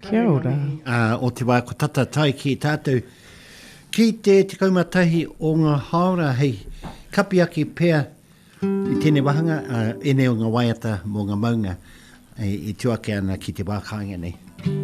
Kia ora. O te wā ko tata tai ki tātou. Ki te kaumatahi o ngā haora hei kapi aki pēr i tēnei wahanga, ene o ngā waiata mō ngā maunga i tuake ana ki te wākāinga nei.